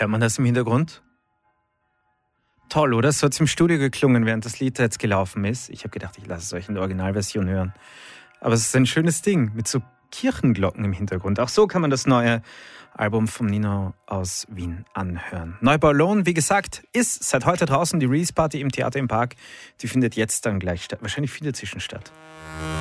Hört man das im Hintergrund? Toll, oder? So hat es im Studio geklungen, während das Lied jetzt gelaufen ist. Ich habe gedacht, ich lasse es euch in der Originalversion hören. Aber es ist ein schönes Ding mit so Kirchenglocken im Hintergrund. Auch so kann man das neue Album von Nino aus Wien anhören. Neubau Lohn, wie gesagt, ist seit heute draußen die Release-Party im Theater im Park. Die findet jetzt dann gleich statt. Wahrscheinlich findet sie schon statt.